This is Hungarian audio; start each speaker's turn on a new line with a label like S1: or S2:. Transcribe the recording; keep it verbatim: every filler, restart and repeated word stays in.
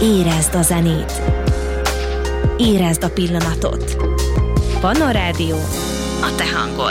S1: Érezd a zenét. Érezd a pillanatot. Pannon Rádió, a te hangod.